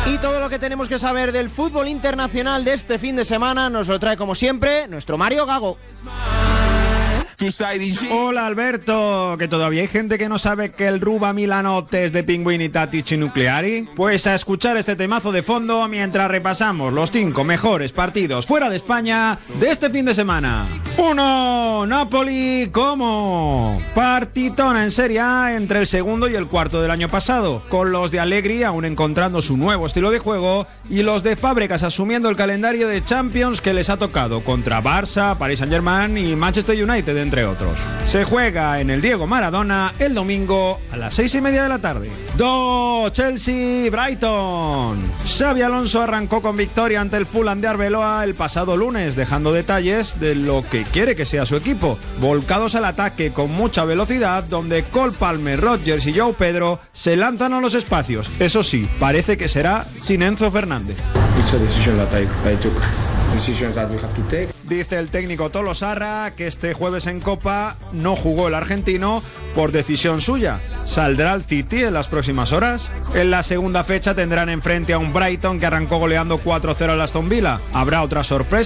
Y todo lo que tenemos que saber del fútbol internacional de este fin de semana nos lo trae como siempre nuestro Mario Gago. Hola Alberto, que todavía hay gente que no sabe que el Ruba Milanote es de Pinguini Tattici Nucleari. Pues a escuchar este temazo de fondo mientras repasamos los 5 mejores partidos fuera de España de este fin de semana. 1. Napoli Como. Partitona en Serie A entre el segundo y el cuarto del año pasado, con los de Allegri aún encontrando su nuevo estilo de juego y los de Fábregas asumiendo el calendario de Champions que les ha tocado contra Barça, Paris Saint-Germain y Manchester United, entre otros. Se juega en el Diego Maradona el domingo a las 6:30 de la tarde. 2. Chelsea Brighton. Xabi Alonso arrancó con victoria ante el Fulham de Arbeloa el pasado lunes, dejando detalles de lo que quiere que sea su equipo, volcados al ataque con mucha velocidad, donde Cole Palmer, Rodgers y João Pedro se lanzan a los espacios. Eso sí, parece que será sin Enzo Fernández. Dice el técnico Tolosarra que este jueves en Copa no jugó el argentino por decisión suya. ¿Saldrá el City en las próximas horas? En la segunda fecha tendrán enfrente a un Brighton que arrancó goleando 4-0 al Aston Villa. ¿Habrá otra sorpresa?